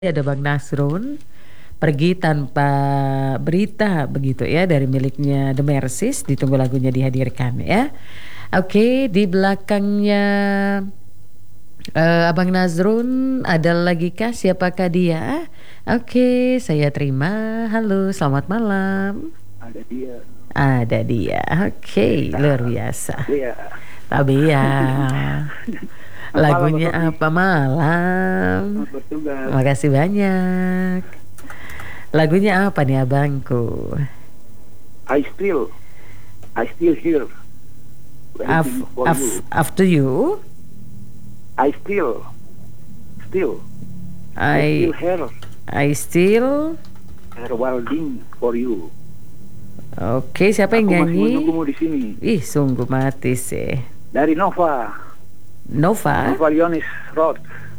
Ada Bang Nasrun pergi tanpa berita begitu ya dari miliknya The Mercies. Ditunggu lagunya dihadirkan ya. Oke, di belakangnya Abang Nasrun ada lagi kah? Siapakah dia? Oke, saya terima. Halo, selamat malam. Ada dia. Ada dia. Oke, luar biasa. Dia. Tabia. Malam, Lagunya Mas Robi. apa malam? Selamat bertugas. Makasih banyak. Lagunya apa nih abangku? I still, I still here. Waiting for you. After you, I still, I still here. I still. Here waiting for you. Oke, siapa yang Aku masih nyanyi? menunggumu di sini. Ih, sungguh mati sih. Dari Nova Nova Leonis Road.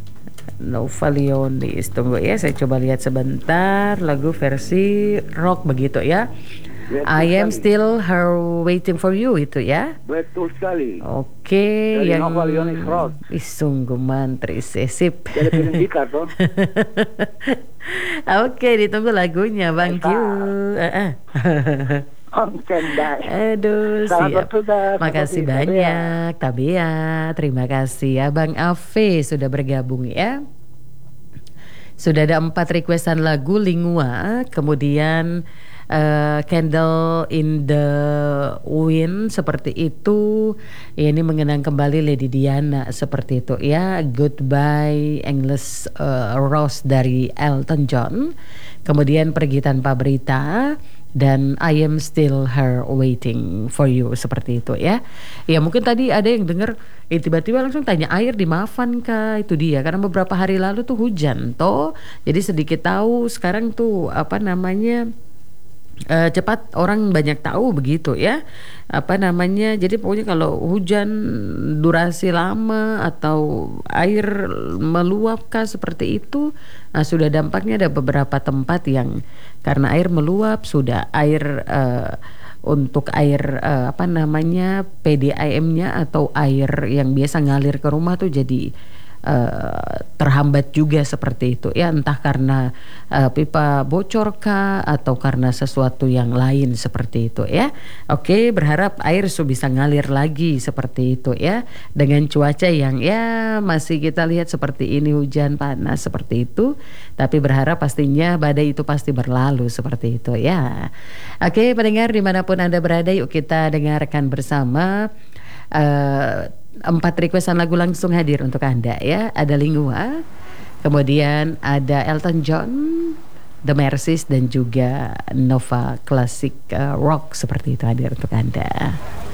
Leonis. Tunggu ya, saya coba lihat sebentar. Lagu versi rock begitu ya. Betul I am sekali. still her waiting for you itu ya. Betul sekali. Oke, Dari yang Nova Leonis Road. Ih, sungguh mantri sih, sip. Jadi film gitar toh. Oke, ditunggu lagunya Bang Q. Cendai. Aduh, Selamat siap. bertugas. Makasih banyak, Tabea. Terima kasih ya, Bang Ave sudah bergabung ya. Sudah ada 4 requestan lagu Lingua, kemudian Candle in the Wind seperti itu. Ini mengenang kembali Lady Diana seperti itu ya. Goodbye Endless Rose dari Elton John. Kemudian Pergi Tanpa Berita dan I Am Still Her Waiting for You seperti itu ya. Ya mungkin tadi ada yang dengar tiba-tiba langsung tanya air di Mavan kah? Itu dia karena beberapa hari lalu tuh hujan toh. Jadi sedikit tahu sekarang tuh apa namanya cepat orang banyak tahu begitu ya apa namanya. Jadi pokoknya kalau hujan durasi lama atau air meluapkah seperti itu, nah, sudah dampaknya ada beberapa tempat yang karena air meluap sudah air untuk air apa namanya PDAM-nya atau air yang biasa ngalir ke rumah tuh jadi terhambat juga seperti itu ya, entah karena pipa bocor kah atau karena sesuatu yang lain seperti itu ya. Oke, berharap air bisa ngalir lagi seperti itu ya, dengan cuaca yang ya masih kita lihat seperti ini, hujan panas seperti itu, tapi berharap pastinya badai itu pasti berlalu seperti itu ya. Oke, pendengar dimanapun Anda berada, yuk kita dengarkan bersama 4 requestan lagu langsung hadir untuk Anda ya. Ada Lingua, kemudian ada Elton John, The Mercies dan juga Nova Classic Rock seperti itu hadir untuk Anda.